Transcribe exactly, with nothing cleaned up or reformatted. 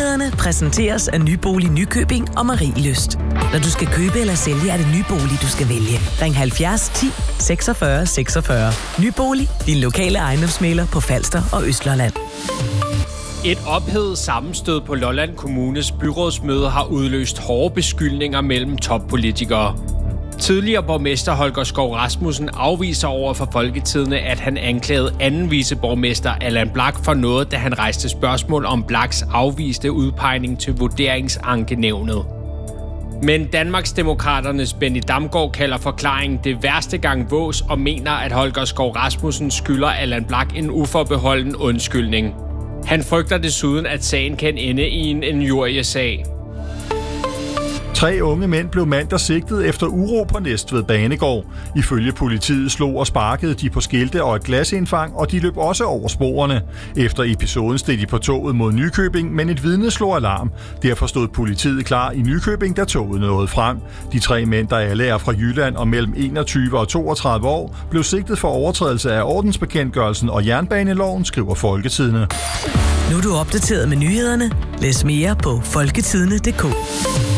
Nyhederne præsenteres af Nybolig Nykøbing og Marielyst. Når du skal købe eller sælge, er det Nybolig, du skal vælge. Ring halvfjerds ti seksogfyrre seksogfyrre. Nybolig, din lokale ejendomsmægler på Falster og Østlolland. Et ophedet sammenstød på Lolland Kommunes byrådsmøde har udløst hårde beskyldninger mellem toppolitikere. Tidligere borgmester Holger Skov Rasmussen afviser over for Folketidende, at han anklagede anden viceborgmester Allan Blak for noget, da han rejste spørgsmål om Blaks afviste udpegning til vurderingsankenævnet. Men Danmarksdemokraternes Benny Damgaard kalder forklaringen det værste gang vås og mener, at Holger Skov Rasmussen skylder Allan Blak en uforbeholden undskyldning. Han frygter desuden, at sagen kan ende i en injuriesag. Tre unge mænd blev mandag sigtet efter uro på Næstved Banegård. Ifølge politiet slog og sparkede de på skilte og et glasindfang, og de løb også over sporene. Efter episoden steg de på toget mod Nykøbing, men et vidne slog alarm. Derfor stod politiet klar i Nykøbing, da toget nåede frem. De tre mænd, der alle er fra Jylland og mellem enogtyve og toogtredive år, blev sigtet for overtrædelse af ordensbekendtgørelsen og jernbaneloven, skriver Folketidende. Nu er du opdateret med nyhederne. Læs mere på folketidende punktum d k.